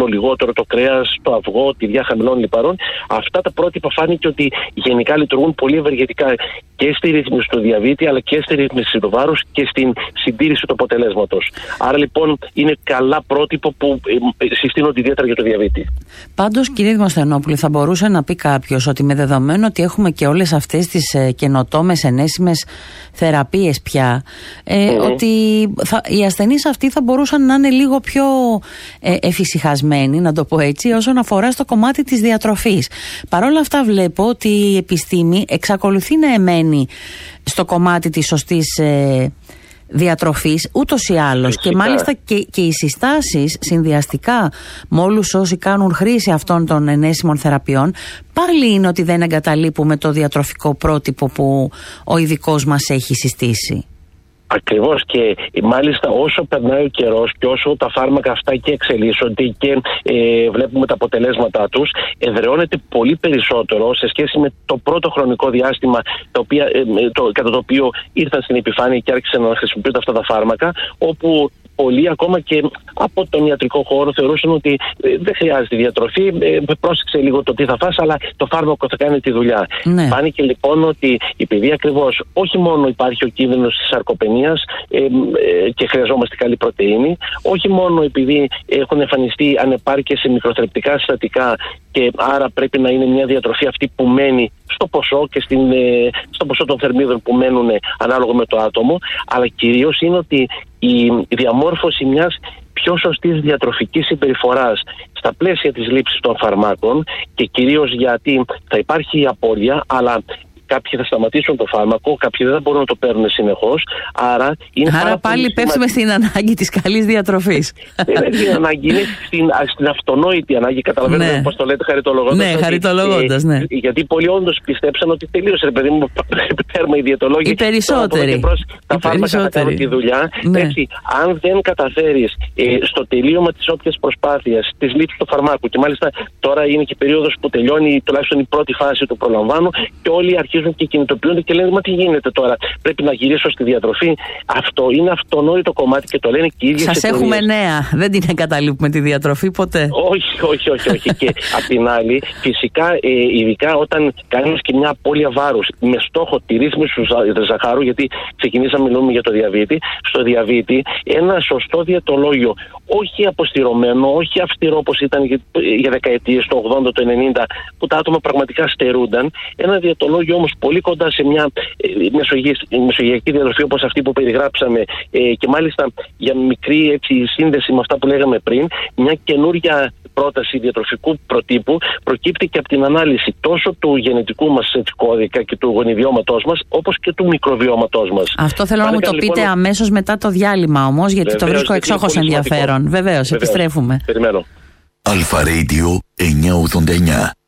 χρόνο λιγότερο το κρέας, το αυγό, τυριά χαμηλών λιπαρών. Αυτά τα πρότυπα φάνηκε ότι γενικά λειτουργούν πολύ ευεργετικά και στη ρύθμιση του διαβήτη, αλλά και στη ρύθμιση του βάρους και στην συντήρηση του αποτελέσματος. Άρα λοιπόν είναι καλά πρότυπο που συστήνονται ιδιαίτερα για το διαβήτη. Πάντως, κύριε Δημοσθενόπουλε, θα μπορούσε να πει κάποιος ότι με δεδομένο ότι έχουμε και όλες αυτές τις καινοτόμες ενέσιμες θεραπείες πια, ότι οι ασθενείς αυτοί θα μπορούσαν να είναι λίγο πιο εφησυχασμένοι, να το πω έτσι, όσον αφορά στο κομμάτι της διατροφής. Παρ' όλα αυτά βλέπω ότι η επιστήμη εξακολουθεί να εμένει στο κομμάτι της σωστής διατροφής ούτως ή άλλως, και μάλιστα και οι συστάσεις συνδυαστικά με όλους όσοι κάνουν χρήση αυτών των ενέσιμων θεραπείων πάλι είναι ότι δεν εγκαταλείπουμε το διατροφικό πρότυπο που ο ειδικός μας έχει συστήσει. Ακριβώς, και μάλιστα όσο περνάει ο καιρός και όσο τα φάρμακα αυτά και εξελίσσονται και βλέπουμε τα αποτελέσματά τους, εδραιώνεται πολύ περισσότερο σε σχέση με το πρώτο χρονικό διάστημα κατά το οποίο ήρθαν στην επιφάνεια και άρχισαν να χρησιμοποιούνται αυτά τα φάρμακα, όπου πολλοί ακόμα και από τον ιατρικό χώρο θεωρούσαν ότι δεν χρειάζεται διατροφή, πρόσεξε λίγο το τι θα φας, αλλά το φάρμακο θα κάνει τη δουλειά. Ναι. Φάνηκε λοιπόν ότι επειδή ακριβώς όχι μόνο υπάρχει ο κίνδυνος της σαρκοπενίας και χρειαζόμαστε καλή πρωτεΐνη, όχι μόνο επειδή έχουν εμφανιστεί ανεπάρκειες σε μικροθρεπτικά συστατικά και άρα πρέπει να είναι μια διατροφή αυτή που μένει στο ποσό και στο ποσό των θερμίδων που μένουν ανάλογα με το άτομο, αλλά κυρίως είναι ότι η διαμόρφωση μιας πιο σωστής διατροφικής συμπεριφοράς στα πλαίσια της λήψης των φαρμάκων, και κυρίως γιατί θα υπάρχει η απώλεια, αλλά κάποιοι θα σταματήσουν το φάρμακο, κάποιοι δεν θα μπορούν να το παίρνουν συνεχώς. Άρα πάλι πέφτουμε στην ανάγκη της καλής διατροφής. Δεν είναι την ανάγκη, είναι στην αυτονόητη ανάγκη. Καταλαβαίνετε πώς το λέτε, χαριτολογώντας. Ναι, χαριτολογώντας, ναι. Γιατί πολλοί όντως πιστέψαν ότι τελείωσε, ρε παιδί μου, τέρμα οι διαιτολόγοι. Οι περισσότεροι. Τα φάρμακα θα κάνουν τη δουλειά. Ναι. Έτσι, αν δεν καταφέρεις στο τελείωμα της όποιας προσπάθειας της λήψης του φαρμάκου, και μάλιστα τώρα είναι και περίοδος που τελειώνει τουλάχιστον η πρώτη φάση του προλαμβάνου και όλοι αρχίζουν και κινητοποιούνται και λένε, μα τι γίνεται τώρα, πρέπει να γυρίσω στη διατροφή. Αυτό είναι αυτονόητο κομμάτι και το λένε και οι ίδιες εταιρείες. Σας έχουμε νέα, δεν την εγκαταλείπουμε τη διατροφή ποτέ. Όχι. Και απ' την άλλη, φυσικά, ειδικά όταν κάνεις και μια απώλεια βάρους με στόχο τη ρύθμιση του ζαχάρου, γιατί ξεκινήσαμε να μιλούμε για το διαβήτη, στο διαβήτη ένα σωστό διαιτολόγιο, όχι αποστηρωμένο, όχι αυστηρό όπως ήταν για δεκαετίες, το 80, το 90, που τα άτομα πραγματικά στερούνταν, ένα διαιτολόγιο όμως πολύ κοντά σε μια μεσογειακή διατροφή όπως αυτή που περιγράψαμε, και μάλιστα για μικρή σύνδεση με αυτά που λέγαμε πριν, μια καινούρια πρόταση διατροφικού προτύπου προκύπτει και από την ανάλυση τόσο του γενετικού μας κώδικα και του γονιδιώματός μας, όπως και του μικροβιώματός μας. Αυτό θέλω να μου το πείτε αμέσως μετά το διάλειμμα όμως, γιατί το βρίσκω εξόχως ενδιαφέρον. Βεβαίως, επιστρέφουμε. Περιμένω. Αλφα Radio 989.